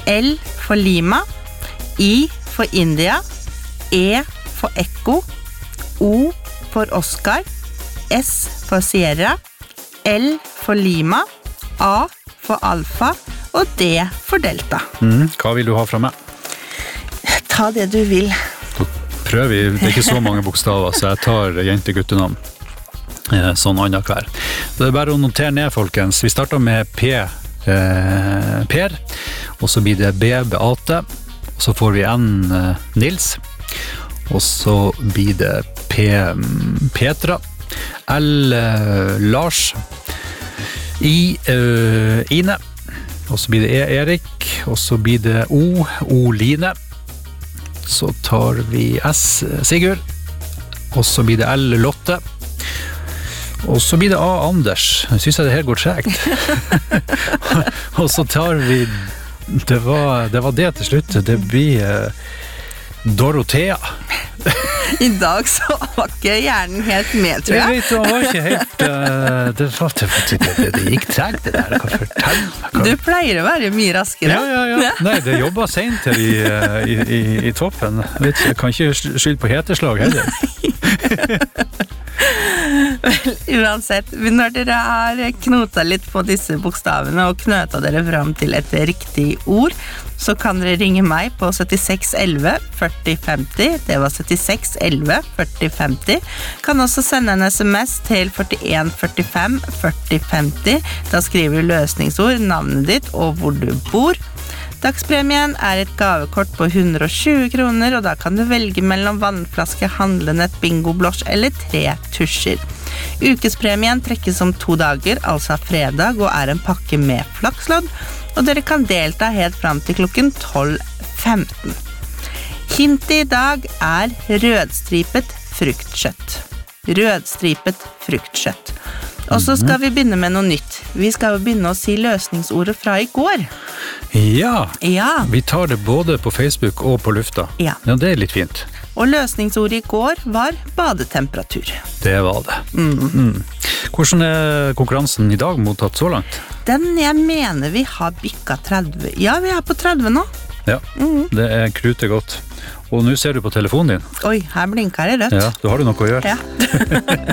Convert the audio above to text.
L for Lima, I for India, E for Ekko, O for Oscar, S for Sierra, L for Lima, A for Alfa og D for Delta. Hva vil du ha fra meg? Ta det du vil. Da prøver vi, det ikke så mange bokstaver, så jeg tar jente-guttenavn. Sånn annen hver. Det bare å notere ned, folkens. Vi starter med P, Per, og så blir det B, Beate, og så får vi N, Nils, og så blir det P, Petra, L, Lars, I, Ine, og så blir det E, Erik, og så blir det O, Line, så tar vi S, Sigurd, og så blir det L, Lotte, og så blir det A, Anders. Jeg synes det her går tregt. Og så tar vi, det var det til slutt, det blir Dorothea. I dag så var ikke hjernen helt med, tror jeg. Jeg vet, det var ikke helt, det gikk tregt det der, kan fortelle meg. Du pleier å være mye raskere. Ja. Nei, det jobbet sent her i toppen. Jeg kan ikke skylde på heteslag heller. Vel, uansett, når dere har knotet litt på disse bokstavene og knøtet dere frem til et riktig ord, så kan dere ringe meg på 76 11 40 50. Det var 76 11 40 50. Kan også sende en SMS til 41 45 40 50. Da skriver du løsningsord, navnet ditt og hvor du bor. Dagspremien et gavekort på 120 kroner, og da kan du velge mellom vannflaske, handlenett, bingo-blås eller 3 tusjer. Ukespremien trekkes om 2 dager, altså fredag, og en pakke med flakslodd, og dere kan delta helt frem til klokken 12:15. Hintet i dag rødstripet fruktkjøtt. Rødstripet fruktkjøtt. Og så skal vi begynne med noe nytt. Vi skal jo begynne å si løsningsordet fra i går. Ja, Ja. vi tar det både på Facebook og på lufta. Ja. Ja, det litt fint. Og løsningsordet i går var badetemperatur. Det var det. Hvordan konkurransen i dag mottatt så langt? Den jeg mener vi har bikket 30. Ja, vi på 30 nå. Ja, det krutet godt. Og nå ser du på telefonen din. Oi, her blinker det rødt. Ja, da har du noe å gjøre. Ja.